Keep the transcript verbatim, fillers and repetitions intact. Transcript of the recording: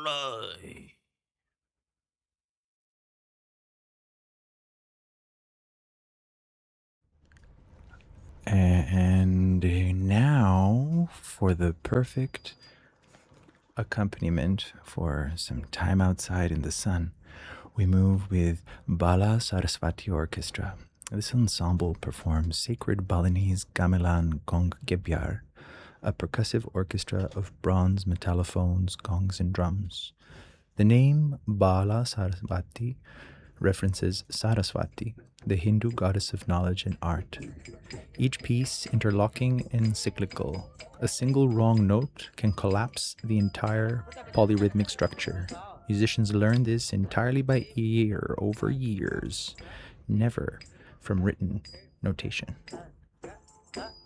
เลย And now for the perfect accompaniment for some time outside in the sun, we move with Bala Saraswati Orchestra. This ensemble performs sacred Balinese gamelan gong gebyar, a percussive orchestra of bronze metallophones, gongs, and drums. The name Bala Saraswati references Saraswati, the Hindu goddess of knowledge and art. Each piece interlocking and cyclical. A single wrong note can collapse the entire polyrhythmic structure. Musicians learn this entirely by ear over years, never from written notation.